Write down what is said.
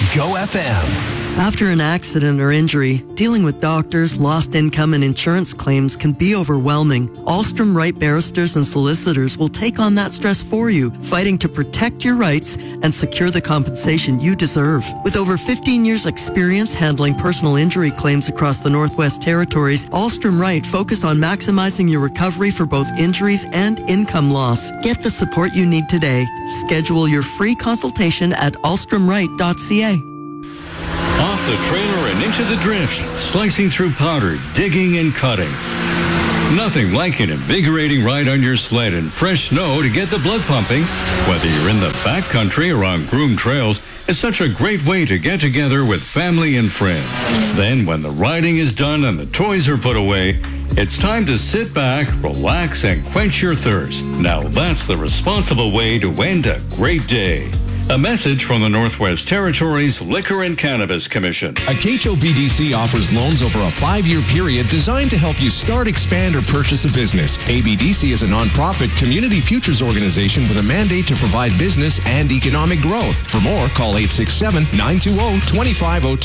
Go FM. After an accident or injury, dealing with doctors, lost income, and insurance claims can be overwhelming. Alstrom Wright barristers and solicitors will take on that stress for you, fighting to protect your rights and secure the compensation you deserve. With over 15 years' experience handling personal injury claims across the Northwest Territories, Alstrom Wright focus on maximizing your recovery for both injuries and income loss. Get the support you need today. Schedule your free consultation at alstromwright.ca. Off the trailer and into the drifts, slicing through powder, digging and cutting. Nothing like an invigorating ride on your sled in fresh snow to get the blood pumping. Whether you're in the backcountry or on groomed trails, it's such a great way to get together with family and friends. Then when the riding is done and the toys are put away, it's time to sit back, relax, and quench your thirst. Now that's the responsible way to end a great day. A message from the Northwest Territories Liquor and Cannabis Commission. Acacho BDC offers loans over a 5-year period designed to help you start, expand, or purchase a business. ABDC is a nonprofit community futures organization with a mandate to provide business and economic growth. For more, call 867-920-2502.